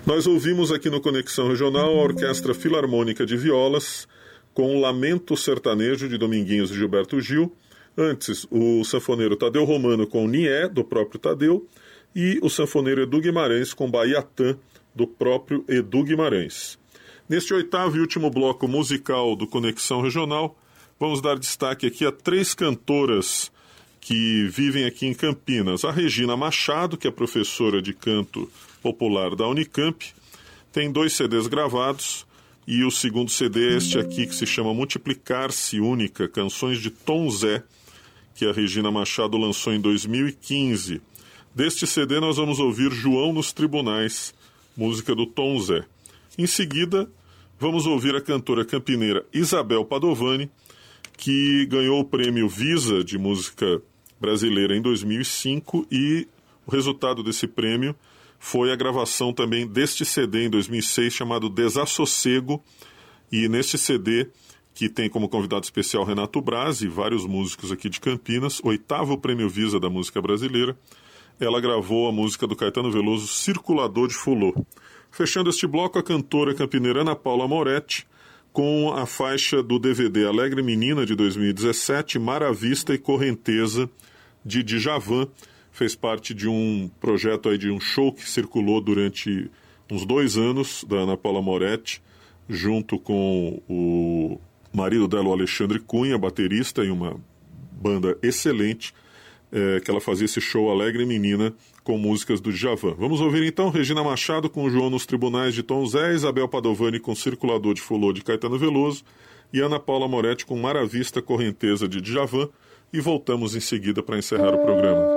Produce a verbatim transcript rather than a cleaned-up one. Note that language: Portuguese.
Nós ouvimos aqui no Conexão Regional a Orquestra Filarmônica de Violas com o Lamento Sertanejo de Dominguinhos e Gilberto Gil. Antes, o sanfoneiro Tadeu Romano com Nié, do próprio Tadeu, e o sanfoneiro Edu Guimarães com Baiatã, do próprio Edu Guimarães. Neste oitavo e último bloco musical do Conexão Regional, vamos dar destaque aqui a três cantoras que vivem aqui em Campinas. A Regina Machado, que é professora de canto popular da Unicamp, tem dois C Ds gravados, e o segundo C D é este aqui, que se chama Multiplicar-se Única, Canções de Tom Zé, que a Regina Machado lançou em dois mil e quinze. Deste C D nós vamos ouvir João nos Tribunais, música do Tom Zé. Em seguida, vamos ouvir a cantora campineira Isabel Padovani, que ganhou o prêmio Visa de Música Brasileira em dois mil e cinco, e o resultado desse prêmio foi a gravação também deste C D em dois mil e seis, chamado Desassossego, e neste C D, que tem como convidado especial Renato Braz e vários músicos aqui de Campinas, oitavo prêmio Visa da música brasileira, ela gravou a música do Caetano Veloso, Circulador de Fulô. Fechando este bloco, a cantora campineira Ana Paula Moretti, com a faixa do D V D Alegre Menina, de dois mil e dezessete, Mar à Vista e Correnteza, de Djavan. Fez parte de um projeto, aí, de um show que circulou durante uns dois anos, da Ana Paula Moretti, junto com o marido dela, o Alexandre Cunha, baterista, e uma banda excelente, é, que ela fazia esse show Alegre Menina com músicas do Djavan. Vamos ouvir então Regina Machado com João nos Tribunais, de Tom Zé, Isabel Padovani com Circulador de Fulô, de Caetano Veloso, e Ana Paula Moretti com Mar à Vista, Correnteza, de Djavan, e voltamos em seguida para encerrar o programa.